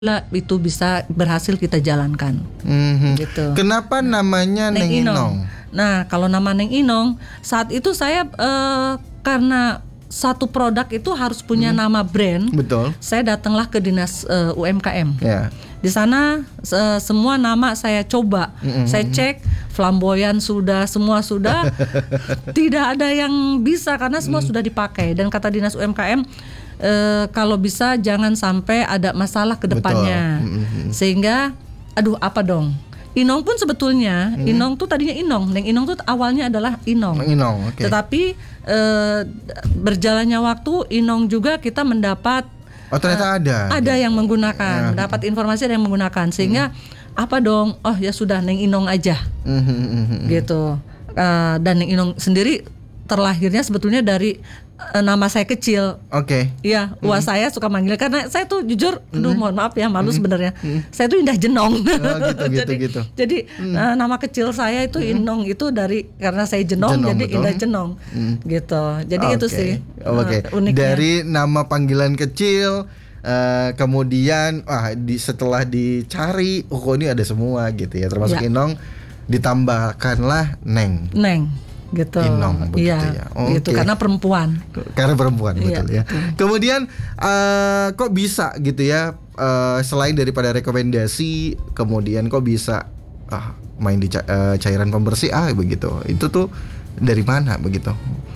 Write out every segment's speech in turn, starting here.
itu bisa berhasil kita jalankan. Gitu. Kenapa namanya Neng Inong? Nah, kalau nama Neng Inong, saat itu saya karena satu produk itu harus punya nama brand. Betul. Saya datanglah ke dinas UMKM. Ya. Di sana semua nama saya coba, saya cek, flamboyan sudah, semua sudah, tidak ada yang bisa karena semua sudah dipakai. Dan kata dinas UMKM, kalau bisa jangan sampai ada masalah ke depannya. Sehingga, aduh apa dong? Inong pun sebetulnya, Inong tuh tadinya Inong, Neng Inong tuh awalnya adalah Inong. Okay. Tetapi berjalannya waktu, Inong juga kita mendapat. Oh ternyata ada yang menggunakan, dapat informasi ada yang menggunakan, sehingga apa dong? Oh ya sudah Neng Inong aja, gitu. Dan Neng Inong sendiri terlahirnya sebetulnya dari nama saya kecil. Oke. Iya, wah saya suka manggil karena saya tuh jujur, mohon maaf ya, malu sebenarnya. Saya tuh Indah Jenong. Gitu. Jadi nama kecil saya itu Inong itu dari karena saya Jenong jadi betul. Indah Jenong. Gitu. Jadi itu sih. Uniknya. Dari nama panggilan kecil kemudian setelah dicari, kok ini ada semua gitu ya, termasuk Inong, ditambahkanlah Neng. Gitu. Inong begitu ya. Gitu karena perempuan. Betul ya. Kemudian kok bisa gitu ya, selain daripada rekomendasi, kemudian kok bisa main di cairan pembersih begitu. Itu tuh dari mana begitu?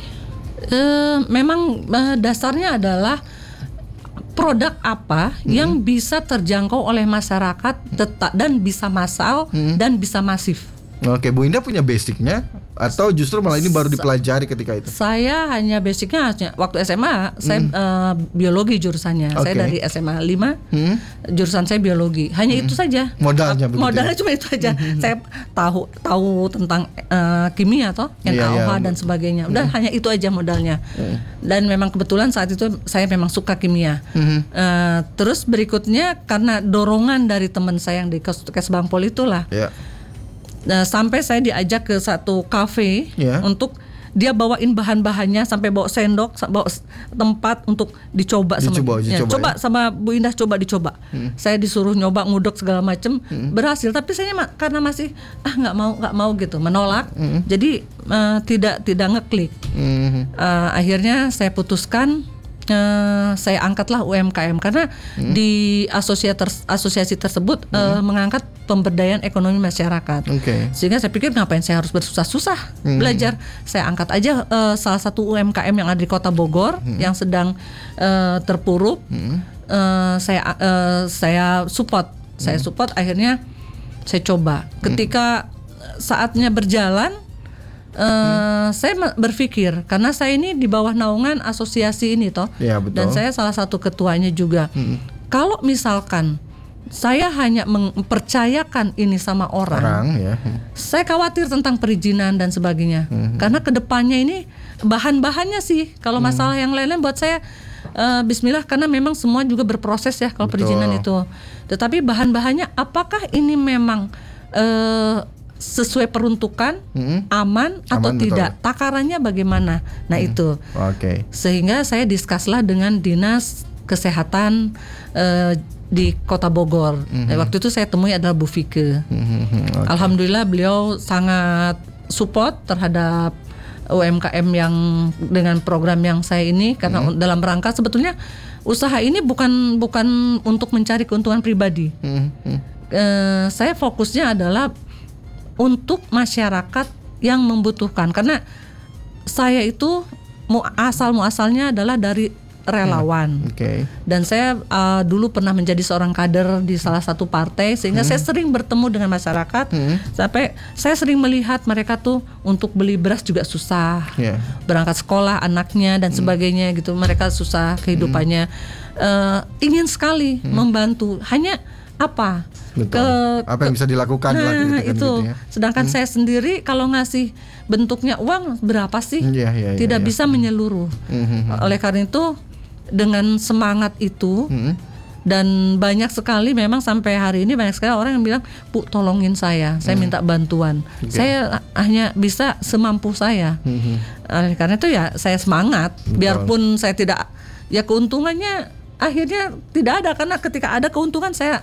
Memang dasarnya adalah produk apa yang bisa terjangkau oleh masyarakat dan bisa massal dan bisa masif. Oke, Bu Indah punya basicnya atau justru malah ini baru dipelajari ketika itu? Saya hanya basicnya waktu SMA saya biologi jurusannya. Saya dari SMA 5 jurusan saya biologi. Hanya itu saja. Modalnya cuma itu aja. Saya tahu tentang kimia NaOH dan sebagainya. Udah hanya itu aja modalnya. Dan memang kebetulan saat itu saya memang suka kimia. Terus berikutnya karena dorongan dari teman saya yang di Kesbangpol itulah. Sampai saya diajak ke satu kafe untuk dia bawain bahan-bahannya, sampai bawa sendok, bawa tempat untuk dicoba sama Bu Indah, coba dicoba. Saya disuruh nyoba ngudek segala macam, berhasil. Tapi saya karena masih nggak mau gitu, menolak. Jadi tidak ngeklik. Akhirnya saya putuskan. Saya angkatlah UMKM karena di asosiasi tersebut mengangkat pemberdayaan ekonomi masyarakat. Sehingga saya pikir ngapain saya harus bersusah-susah belajar. Saya angkat aja salah satu UMKM yang ada di Kota Bogor yang sedang terpuruk. Saya support. Akhirnya saya coba. Ketika saatnya berjalan, saya berpikir karena saya ini di bawah naungan asosiasi ini dan saya salah satu ketuanya juga. Kalau misalkan saya hanya mempercayakan ini sama orang saya khawatir tentang perizinan dan sebagainya. Karena kedepannya ini bahan-bahannya sih, kalau masalah yang lain-lain buat saya bismillah, karena memang semua juga berproses ya kalau perizinan itu. Tetapi bahan-bahannya apakah ini memang sesuai peruntukan, aman atau tidak, takarannya bagaimana. Nah itu. Sehingga saya diskuslah dengan dinas kesehatan di Kota Bogor. Waktu itu saya temui adalah Bu Fike. Alhamdulillah beliau sangat support terhadap UMKM yang dengan program yang saya ini, karena dalam rangka sebetulnya usaha ini bukan untuk mencari keuntungan pribadi. Saya fokusnya adalah untuk masyarakat yang membutuhkan, karena saya itu muasalnya adalah dari relawan. Dan saya dulu pernah menjadi seorang kader di salah satu partai, sehingga saya sering bertemu dengan masyarakat. Sampai saya sering melihat mereka tuh untuk beli beras juga susah, berangkat sekolah anaknya dan sebagainya gitu, mereka susah kehidupannya. Ingin sekali membantu, hanya apa yang bisa dilakukan itu. Sedangkan saya sendiri kalau ngasih bentuknya uang berapa sih, tidak bisa menyeluruh. Oleh karena itu dengan semangat itu dan banyak sekali, memang sampai hari ini banyak sekali orang yang bilang, Bu tolongin saya minta bantuan. Saya hanya bisa semampu saya. Oleh karena itu ya saya semangat. Biarpun saya tidak, ya keuntungannya akhirnya tidak ada, karena ketika ada keuntungan saya